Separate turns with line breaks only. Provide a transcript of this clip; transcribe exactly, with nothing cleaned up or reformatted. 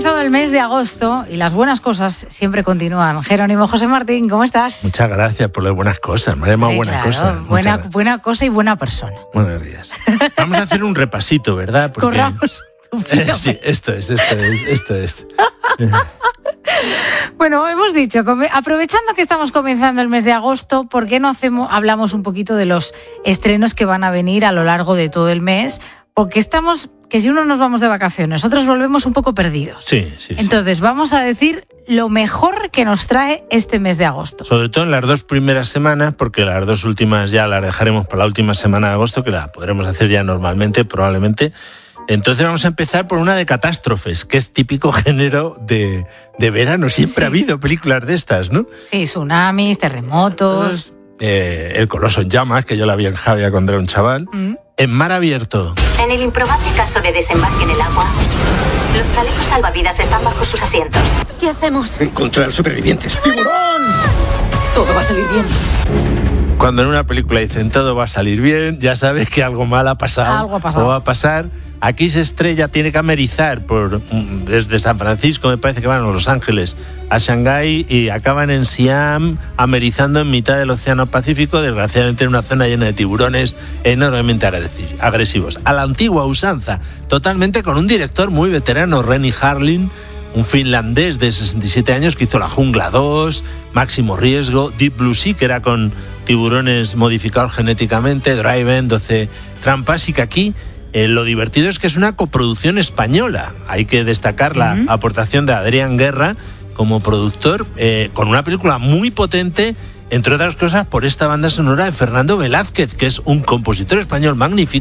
comenzado el mes de agosto y las buenas cosas siempre continúan. Jerónimo José Martín, ¿cómo estás?
Muchas gracias por las buenas cosas. Me ha llamado
Sí,
buena
claro,
cosa.
Buena, buena cosa y buena persona.
Buenos días. Vamos a hacer un repasito, ¿verdad? Porque...
Corramos.
Eh, sí, esto es, esto es, esto es.
Bueno, hemos dicho, aprovechando que estamos comenzando el mes de agosto, ¿por qué no hacemos, hablamos un poquito de los estrenos que van a venir a lo largo de todo el mes? Porque estamos, que si uno nos vamos de vacaciones, nosotros volvemos un poco perdidos.
Sí, sí.
Entonces,
sí.
vamos a decir lo mejor que nos trae este mes de agosto.
Sobre todo en las dos primeras semanas, porque las dos últimas ya las dejaremos para la última semana de agosto, que la podremos hacer ya normalmente, probablemente. Entonces vamos a empezar por una de catástrofes, que es típico género de, de verano. Siempre sí. ha habido películas de estas, ¿no?
Sí, tsunamis, terremotos...
Eh, el Coloso en llamas, que yo la vi en Javia cuando era un chaval. Mm. En mar abierto.
En el improbable caso de desembarque en el agua, los chalecos salvavidas están bajo sus asientos.
¿Qué hacemos?
Encontrar supervivientes. ¡Tiburón!
Todo va a salir bien.
Cuando en una película dicen todo va a salir bien, ya sabes que algo mal ha pasado.
Algo ha pasado.
O va a pasar. Aquí se estrella, tiene que amerizar por, desde San Francisco, me parece que van a Los Ángeles, a Shanghái, y acaban en Siam, amerizando en mitad del Océano Pacífico, desgraciadamente en una zona llena de tiburones enormemente agresivos. A la antigua usanza, totalmente, con un director muy veterano, Renny Harlin, un finlandés de sesenta y siete años que hizo La Jungla dos, Máximo Riesgo, Deep Blue Sea, que era con tiburones modificados genéticamente, Driven, doce trampas, y que aquí... Eh, lo divertido es que es una coproducción española. Hay que destacar la uh-huh. aportación de Adrián Guerra como productor, eh, con una película muy potente, entre otras cosas, por esta banda sonora de Fernando Velázquez, que es un compositor español magnífico.